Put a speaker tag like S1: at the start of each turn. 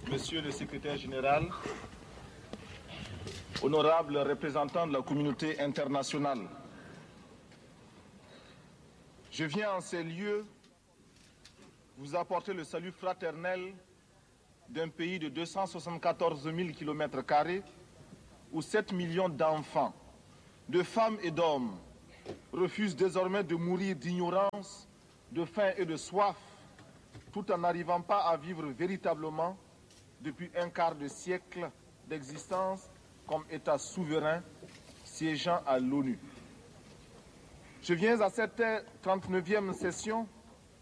S1: Monsieur le secrétaire général, honorables représentants de la communauté internationale, je viens en ces lieux vous apporter le salut fraternel d'un pays de 274 000 km² où 7 millions d'enfants, de femmes et d'hommes refusent désormais de mourir d'ignorance, de faim et de soif, tout en n'arrivant pas à vivre véritablement depuis un quart de siècle d'existence comme État souverain siégeant à l'ONU. Je viens à cette 39e session